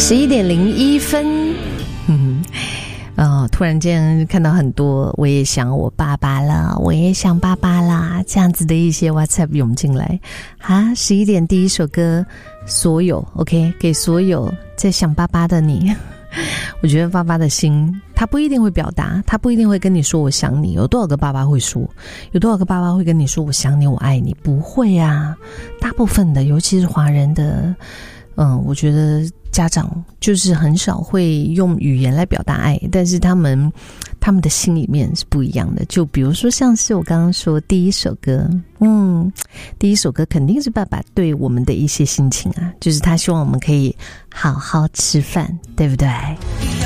11:01。突然间看到很多我也想我爸爸了，我也想爸爸啦，这样子的一些 WhatsApp 涌进来。11点第一首歌，所有 OK 给所有在想爸爸的你。我觉得爸爸的心他不一定会表达，他不一定会跟你说我想你。有多少个爸爸会说？有多少个爸爸会跟你说我想你我爱你？不会啊，大部分的尤其是华人的我觉得家长就是很少会用语言来表达爱，但是他们的心里面是不一样的。就比如说像是我刚刚说第一首歌，第一首歌肯定是爸爸对我们的一些心情啊，就是他希望我们可以好好吃饭，对不对？